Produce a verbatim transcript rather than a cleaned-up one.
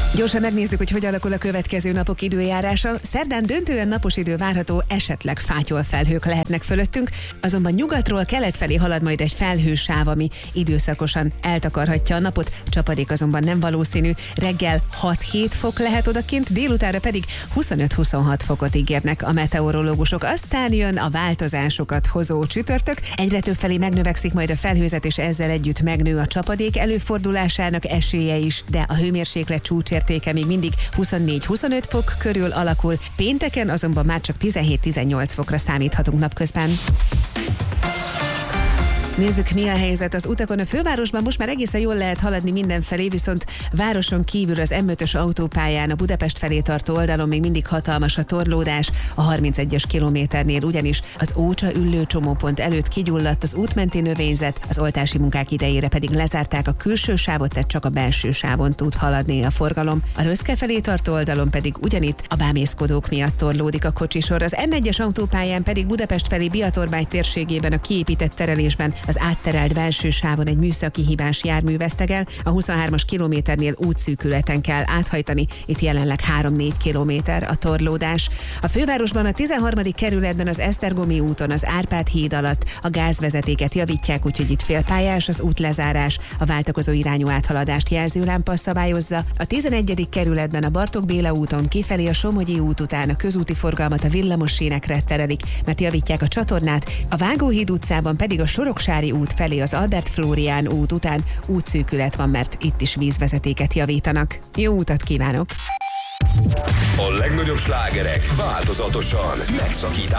Gyorsan megnézzük, hogy hogy alakul a következő napok időjárása. Szerdán döntően napos idő várható, esetleg fátyolfelhők lehetnek fölöttünk, azonban nyugatról kelet felé halad majd egy felhősáv, ami időszakosan eltakarhatja a napot, csapadék azonban nem valószínű. Reggel hat-hét fok lehet odakint, délutánra pedig huszonöt-huszonhat fokot ígérnek a meteorológusok. Aztán jön a változásokat hozó csütörtök, egyre több felé megnövekszik majd a felhőzet, és ezzel együtt megnő a csapadék előfordulásának esélye is, de a hőmérséklet csúcsértéke még mindig huszonnégy-huszonöt fok körül alakul, pénteken azonban már csak tizenhét-tizennyolc fokra számíthatunk napközben. Nézzük, mi a helyzet az utakon. A fővárosban most már egészen jól lehet haladni mindenfelé, viszont városon kívül az em ötös autópályán a Budapest felé tartó oldalon még mindig hatalmas a torlódás. A harmincegyes kilométernél ugyanis az Ócsa Üllő csomópont előtt kigyulladt az útmenti növényzet, az oltási munkák idejére pedig lezárták a külső sávot, tehát csak a belső sávon tud haladni a forgalom. A Röszke felé tartó oldalon pedig ugyanitt a bámészkodók miatt torlódik a kocsisor. Az em egyes autópályán pedig Budapest felé Biatorbágy térségében a kiépített terelésben az átterelt belső sávon egy műszaki hibás jármű vesztegel, a huszonhármas kilométernél útszűkületen kell áthajtani, itt jelenleg három-négy kilométer a torlódás. A fővárosban a tizenharmadik kerületben az Esztergomi úton az Árpád híd alatt a gázvezetéket javítják, úgyhogy itt félpályás az útlezárás, a váltakozó irányú áthaladást jelzőlámpa szabályozza. A tizenegyedik kerületben a Bartók Béla úton kifelé a Somogyi út után a közúti forgalmat a villamos sínekre terelik, mert javítják a csatornát, a Vágóhíd utcában pedig a Soroksári út felé az Albert Flórián út után útszűkület van, mert itt is vízvezetéket javítanak. Jó utat kívánok! A legnagyobb slágerek változatosan megszakítás.